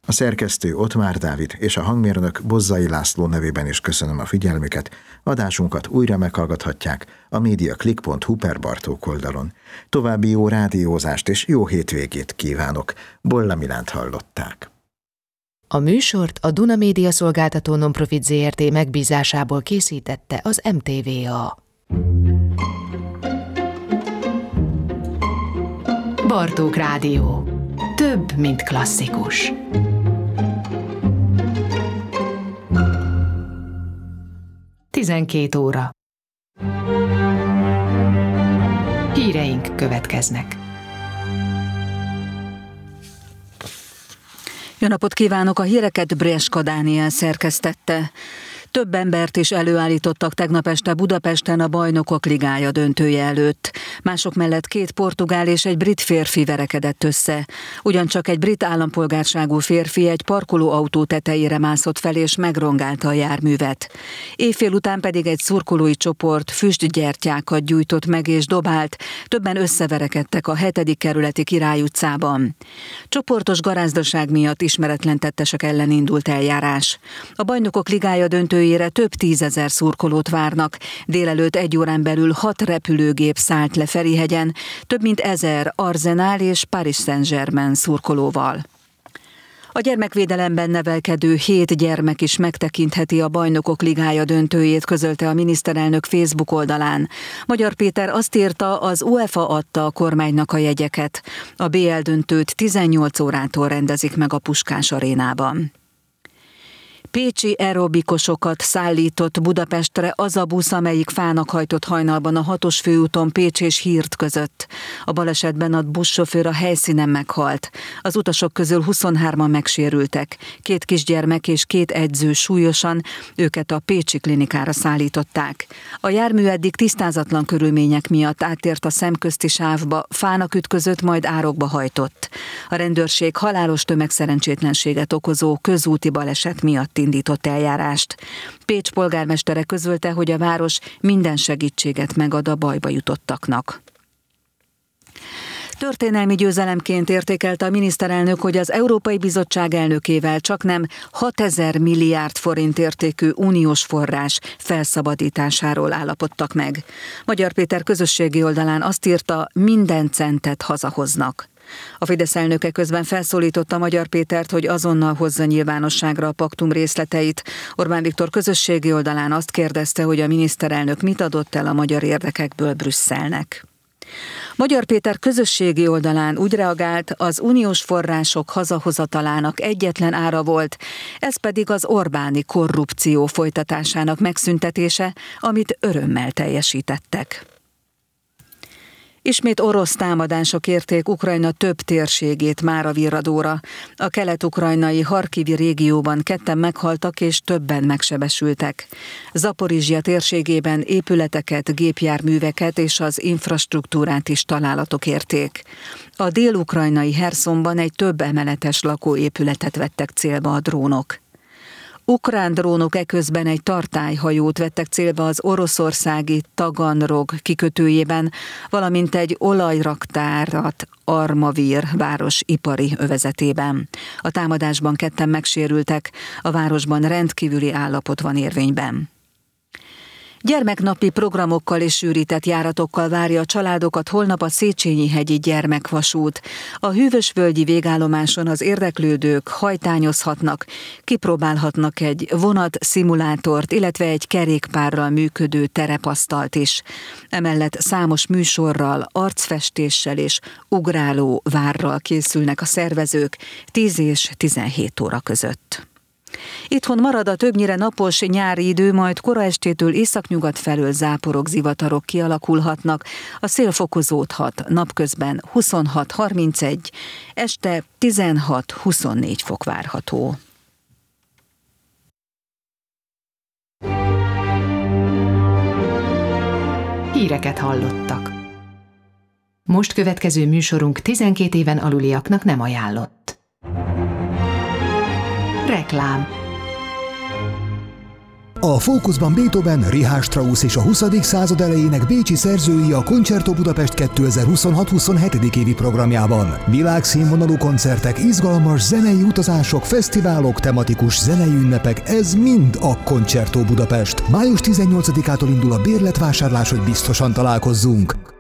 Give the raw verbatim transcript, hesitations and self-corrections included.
A szerkesztő Ottmár Dávid és a hangmérnök Bozzai László nevében is köszönöm a figyelmüket. Adásunkat újra meghallgathatják a mediaclick pont hu per Bartók oldalon. További jó rádiózást és jó hétvégét kívánok. Bolla Milánt hallották. A műsort a Duna Média Szolgáltató Nonprofit zé er té megbízásából készítette az em té vé á. Bartók Rádió. Több, mint klasszikus. tizenkét óra. Híreink következnek. Jó napot kívánok! A híreket Brieska Dániel szerkesztette. Több embert is előállítottak tegnap este Budapesten a Bajnokok Ligája döntője előtt. Mások mellett két portugál és egy brit férfi verekedett össze. Ugyancsak egy brit állampolgárságú férfi egy parkolóautó tetejére mászott fel és megrongálta a járművet. Éjfél után pedig egy szurkolói csoport füstgyertyákat gyújtott meg és dobált. Többen összeverekedtek a hetedik kerületi Király utcában. Csoportos garázdaság miatt ismeretlen tettesek ellen indult eljárás. A Bajnokok Ligája döntője több tízezer szurkolót várnak. Délelőtt egy órán belül hat repülőgép szállt le Ferihegyen, több mint ezer Arsenal és Paris Saint-Germain szurkolóval. A gyermekvédelemben nevelkedő hét gyermek is megtekintheti a Bajnokok Ligája döntőjét, közölte a miniszterelnök Facebook oldalán. Magyar Péter azt írta, az UEFA adta a kormánynak a jegyeket. A bé el döntőt tizennyolc órától rendezik meg a Puskás arénában. Pécsi aerobikosokat szállított Budapestre az a busz, amelyik fának hajtott hajnalban a hatos főúton Pécs és Hírt között. A balesetben a buszsofőr a helyszínen meghalt. Az utasok közül huszonhárman megsérültek. Két kisgyermek és két edző súlyosan, őket a pécsi klinikára szállították. A jármű eddig tisztázatlan körülmények miatt áttért a szemközti sávba, fának ütközött, majd árokba hajtott. A rendőrség halálos tömegszerencsétlenséget okozó közúti baleset miatt indított eljárást. Pécs polgármestere közölte, hogy a város minden segítséget megad a bajba jutottaknak. Történelmi győzelemként értékelte a miniszterelnök, hogy az Európai Bizottság elnökével csaknem hatezer milliárd forint értékű uniós forrás felszabadításáról állapodtak meg. Magyar Péter közösségi oldalán azt írta, minden centet hazahoznak. A Fidesz elnöke közben felszólította Magyar Pétert, hogy azonnal hozza nyilvánosságra a paktum részleteit. Orbán Viktor közösségi oldalán azt kérdezte, hogy a miniszterelnök mit adott el a magyar érdekekből Brüsszelnek. Magyar Péter közösségi oldalán úgy reagált, az uniós források hazahozatalának egyetlen ára volt, ez pedig az Orbáni korrupció folytatásának megszüntetése, amit örömmel teljesítettek. Ismét orosz támadások érték Ukrajna több térségét mára virradóra. A kelet-ukrajnai Harkivi régióban ketten meghaltak és többen megsebesültek. Zaporizsja térségében épületeket, gépjárműveket és az infrastruktúrát is találatok érték. A dél-ukrajnai Herszonban egy több emeletes lakóépületet vettek célba a drónok. Ukrán drónok eközben egy tartályhajót vettek célba az oroszországi Taganrog kikötőjében, valamint egy olajraktárat Armavir város ipari övezetében. A támadásban ketten megsérültek, a városban rendkívüli állapot van érvényben. Gyermeknapi programokkal és sűrített járatokkal várja a családokat holnap a Széchenyi-hegyi gyermekvasút. A hűvösvölgyi végállomáson az érdeklődők hajtányozhatnak, kipróbálhatnak egy vonat-szimulátort, illetve egy kerékpárral működő terepasztalt is. Emellett számos műsorral, arcfestéssel és ugráló várral készülnek a szervezők tíz és tizenhét óra között. Itthon marad a többnyire napos nyári idő, majd kora estétől északnyugat felől záporok, zivatarok kialakulhatnak, a szél fokozódhat, napközben huszonhat harmincegy, este tizenhat huszonnégy fok várható. Híreket hallottak. Most következő műsorunk tizenkét éven aluliaknak nem ajánlott. Reklám. A fókuszban Beethoven, Richard Strauss és a huszadik század elejének bécsi szerzői a Concerto Budapest kétezer-huszonhat-huszonhetedik évi programjában. Világszínvonalú koncertek, izgalmas zenei utazások, fesztiválok, tematikus zenei ünnepek, ez mind a Concerto Budapest. május tizennyolcadikától indul a bérletvásárlás, hogy biztosan találkozzunk.